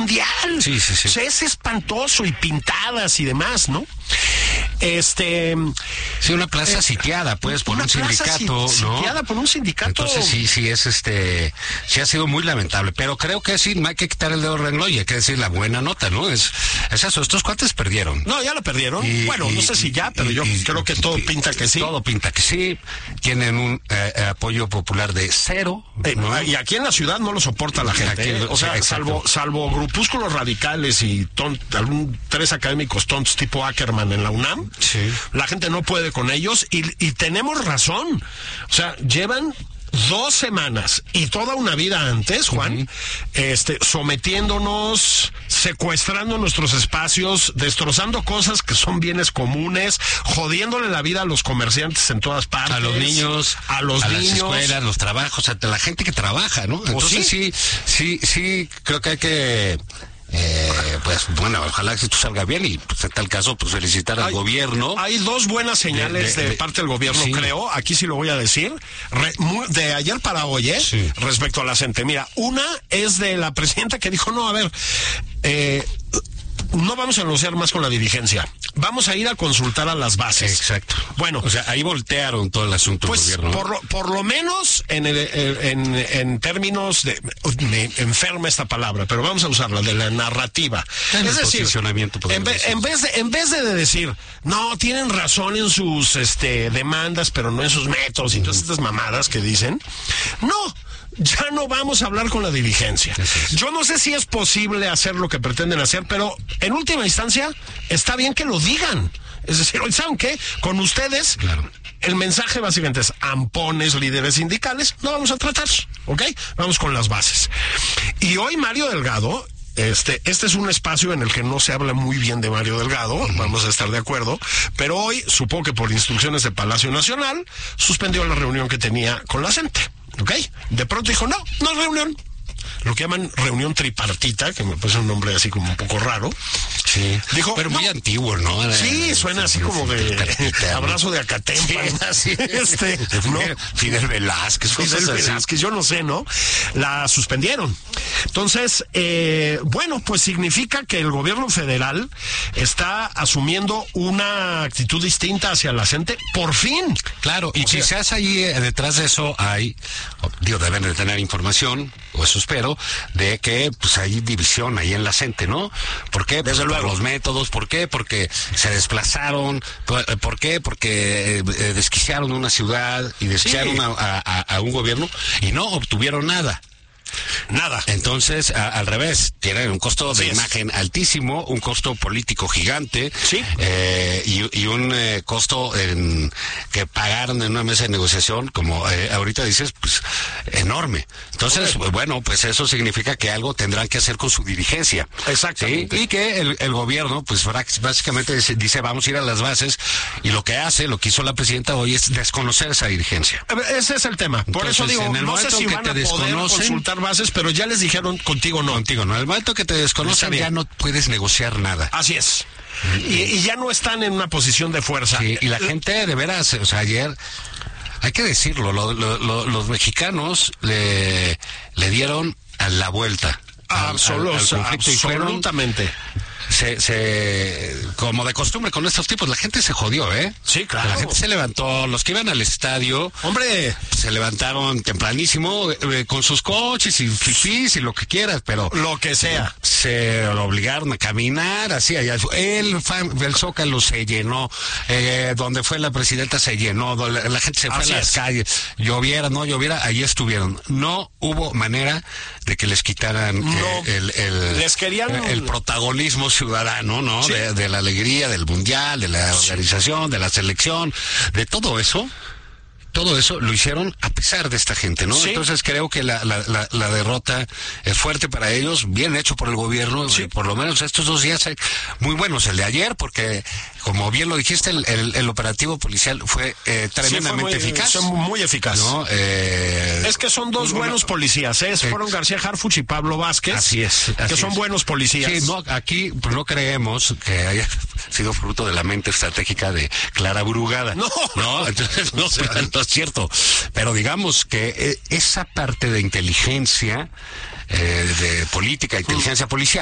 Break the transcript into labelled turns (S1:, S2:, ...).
S1: mundial.
S2: Sí.
S1: O sea, es espantoso, y pintadas y demás, ¿no?
S2: Sí, una plaza sitiada, pues, por un sindicato, ¿no?
S1: Sitiada por un sindicato.
S2: Entonces sí ha sido muy lamentable, pero creo que sí, no hay que quitar el dedo del renglón y hay que decir la buena nota, ¿no? Es eso, estos cuates perdieron.
S1: No, ya lo perdieron. No sé si ya, pero yo creo que todo pinta que sí.
S2: Todo pinta que sí. Tienen un apoyo popular de 0. ¿No?
S1: Y aquí en la ciudad no lo soporta la gente. O sea, salvo grupúsculos radicales y 3 académicos tontos tipo Ackerman en la UNAM,
S2: sí,
S1: la gente no puede con ellos y tenemos razón. O sea, llevan 2 semanas y toda una vida antes, Juan, sometiéndonos, secuestrando nuestros espacios, destrozando cosas que son bienes comunes, jodiéndole la vida a los comerciantes en todas partes.
S2: A los niños, a las escuelas, los trabajos, a la gente que trabaja, ¿no? Entonces sí, creo que hay que... pues bueno, ojalá que esto salga bien y pues, en tal caso pues felicitar al gobierno. Hay 2 buenas señales de parte del gobierno, sí, creo, aquí sí lo voy a decir, de ayer para hoy, sí, respecto a la gente. Mira, una es de la presidenta que dijo, no, a ver, no vamos a negociar más con la dirigencia, vamos a ir a consultar a las bases. Exacto. Bueno, o sea, ahí voltearon todo el asunto del gobierno. Por lo menos en términos de, me enferma esta palabra, pero vamos a usarla, de la narrativa. Es decir, en vez de decir, no, tienen razón en sus demandas, pero no en sus métodos y todas estas mamadas que dicen, no. Ya no vamos a hablar con la dirigencia. Yo no sé si es posible hacer lo que pretenden hacer, pero en última instancia está bien que lo digan. Es decir, ¿saben qué? Con ustedes, claro, el mensaje básicamente es ampones, líderes sindicales, no vamos a tratar, ¿ok? Vamos con las bases. Y hoy Mario Delgado... Este es un espacio en el que no se habla muy bien de Mario Delgado, vamos a estar de acuerdo, pero hoy, supongo que por instrucciones de Palacio Nacional, suspendió la reunión que tenía con la gente, ¿ok? De pronto dijo, no es reunión. Lo que llaman reunión tripartita, que me parece un nombre así como un poco raro. Sí. Dijo, pero muy antiguo, ¿no? Sí, suena así como de abrazo de Acatempa. Sí, ¿no? Fidel Velázquez, yo no sé, ¿no? La suspendieron. Entonces, bueno, pues significa que el gobierno federal está asumiendo una actitud distinta hacia la gente, por fin. Claro, y quizás ahí detrás de eso deben de tener información, o eso espero, de que pues hay división ahí en la gente, ¿no? ¿Por qué? Pues, por los métodos. ¿Por qué? Porque se desplazaron. ¿Por qué? Porque desquiciaron una ciudad y desquiciaron a un gobierno y no obtuvieron nada. Entonces, al revés, tienen un costo de imagen altísimo, un costo político gigante, y un costo que pagaron en una mesa de negociación, como ahorita dices, pues enorme. Entonces, bueno, pues eso significa que algo tendrán que hacer con su dirigencia. Exactamente. ¿Sí? Y que el gobierno, pues básicamente dice, vamos a ir a las bases, y lo que hizo la presidenta hoy es desconocer esa dirigencia. Ese es el tema. Por eso digo, no sé si van a poder consultar bases, pero ya les dijeron contigo no. En el momento que te desconocen ya no puedes negociar nada. Así es. Y ya no están en una posición de fuerza. Sí, y la gente de veras, o sea, ayer, hay que decirlo, los mexicanos le dieron a la vuelta al conflicto, absolutamente. Como de costumbre con estos tipos, la gente se jodió, Sí, claro. La gente se levantó, los que iban al estadio, hombre, se levantaron tempranísimo con sus coches y fifís y lo que quieras, pero lo que sea, se lo obligaron a caminar así allá. El Zócalo se llenó, donde fue la presidenta se llenó, la gente se fue a las calles, lloviera, no lloviera, ahí estuvieron. No hubo manera de que les quitaran les querían el protagonismo ciudadano, ¿no? Sí. De la alegría del mundial, de la organización, de la selección, de todo eso. Todo eso lo hicieron a pesar de esta gente, ¿no? Sí. Entonces creo que la derrota es fuerte para ellos, bien hecho por el gobierno, por lo menos estos 2 días muy buenos. El de ayer, porque como bien lo dijiste, el operativo policial fue tremendamente eficaz. Fue muy eficaz. ¿No? Es que son 2 buenos policías, fueron García Harfuch y Pablo Vázquez. Así es. Que son buenos policías. Sí, no, aquí pues, no creemos que haya sido fruto de la mente estratégica de Clara Brugada. No, entonces no es cierto, pero digamos que esa parte de inteligencia, de política, inteligencia policial,